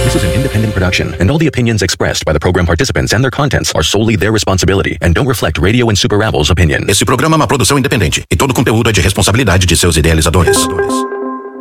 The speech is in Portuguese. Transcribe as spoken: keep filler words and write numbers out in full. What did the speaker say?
This is an independent production, and all the opinions expressed by the program participants and their contents are solely their responsibility and don't reflect Radio and Super Ravel's opinion. Esse programa é uma produção independente e todo conteúdo é de responsabilidade de seus idealizadores.